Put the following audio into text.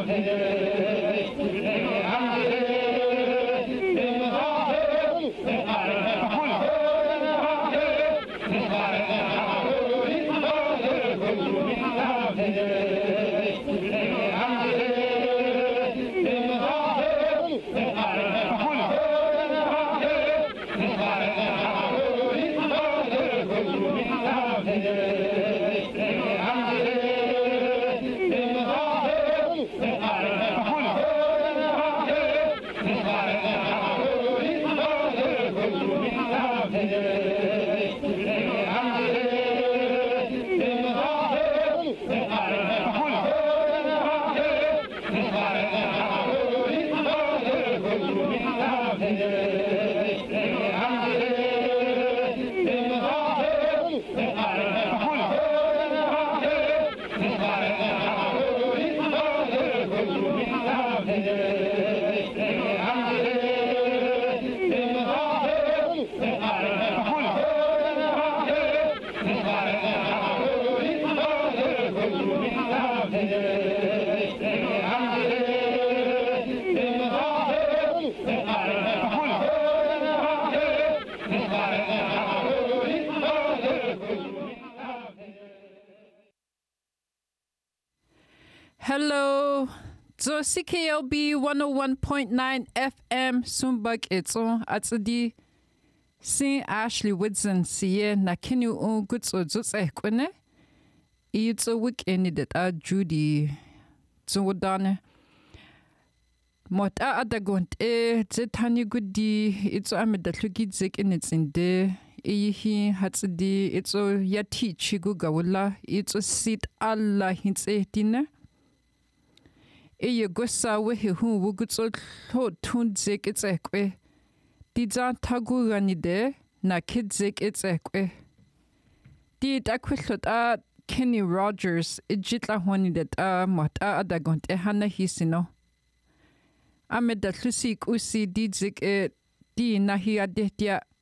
Hello, so CKLB 101.9 FM Sumbak Eto Atsadi Saint Ashley Woodson siye na kinu gutso jutse kwene It's a weekend that Judy Zodane Mota Adagunt Zetani Goody it's amid the Lugidzik in its in there. He has the it's a Yati Chigugawula, it's a sit Allah hints a dinner. Eye gosa we who wugutso tun zik it's eque. Didza tagurani de na kidzik it's eque. Did aquilot Kenny Rogers ijitla honi that mata adagont hana hisino. Amed that lusik usi didzik di nahi adetia